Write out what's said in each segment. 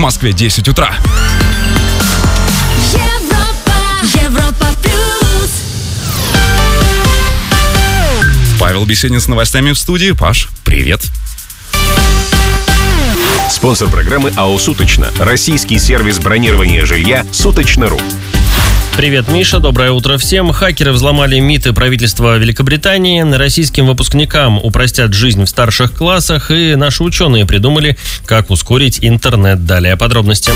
В Москве 10 утра. Европа плюс. Павел Беседин с новостями в студии. Паш, привет. Спонсор программы АО «Суточно». Российский сервис бронирования жилья «Суточно.ру». Привет, Миша. Доброе утро всем. Хакеры взломали МИДы правительства Великобритании. Российским выпускникам упростят жизнь в старших классах. И наши ученые придумали, как ускорить интернет. Далее подробности.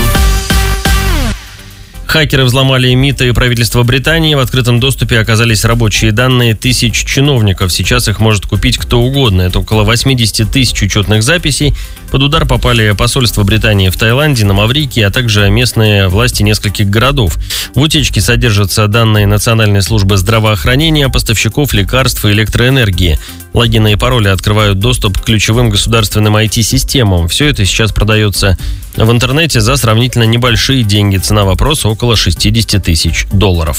Хакеры взломали МИДы правительства Британии. В открытом доступе оказались рабочие данные тысяч чиновников. Сейчас их может купить кто угодно. Это около 80 тысяч учетных записей. Под удар попали посольства Британии в Таиланде, на Маврикии, а также местные власти нескольких городов. В утечке содержатся данные Национальной службы здравоохранения, поставщиков лекарств и электроэнергии. Логины и пароли открывают доступ к ключевым государственным IT-системам. Все это сейчас продается в интернете за сравнительно небольшие деньги. Цена вопроса около $60 тысяч.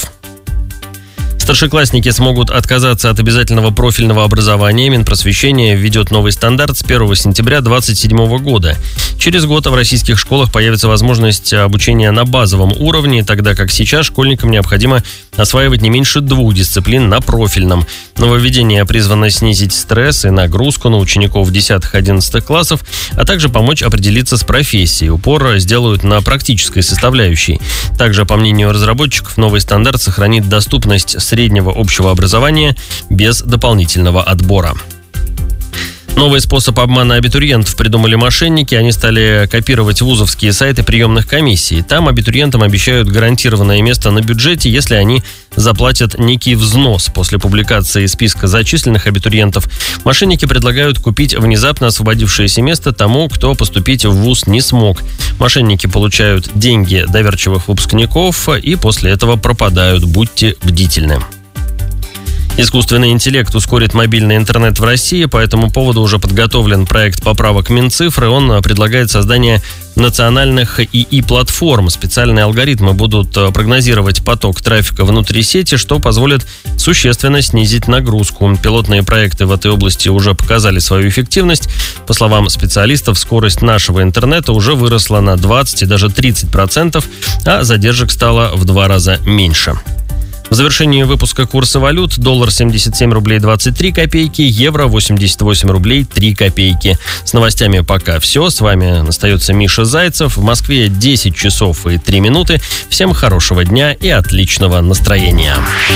Старшеклассники смогут отказаться от обязательного профильного образования. Минпросвещение введет новый стандарт с 1 сентября 2027 года. Через год в российских школах появится возможность обучения на базовом уровне, тогда как сейчас школьникам необходимо осваивать не меньше 2 дисциплин на профильном. Нововведение призвано снизить стресс и нагрузку на учеников 10-11 классов, а также помочь определиться с профессией. Упор сделают на практической составляющей. Также, по мнению разработчиков, новый стандарт сохранит доступность среднего общего образования без дополнительного отбора. Новый способ обмана абитуриентов придумали мошенники. Они стали копировать вузовские сайты приемных комиссий. Там абитуриентам обещают гарантированное место на бюджете, если они заплатят некий взнос. После публикации списка зачисленных абитуриентов мошенники предлагают купить внезапно освободившееся место тому, кто поступить в вуз не смог. Мошенники получают деньги доверчивых выпускников и после этого пропадают. Будьте бдительны. Искусственный интеллект ускорит мобильный интернет в России. По этому поводу уже подготовлен проект поправок Минцифры. Он предлагает создание национальных ИИ-платформ. Специальные алгоритмы будут прогнозировать поток трафика внутри сети, что позволит существенно снизить нагрузку. Пилотные проекты в этой области уже показали свою эффективность. По словам специалистов, скорость нашего интернета уже выросла на 20 и даже 30%, а задержек стало в 2 раза меньше. В завершении выпуска курсы валют: доллар 77 рублей 23 копейки, евро 88 рублей 3 копейки. С новостями пока все. С вами остается Миша Зайцев. В Москве 10 часов и 3 минуты. Всем хорошего дня и отличного настроения.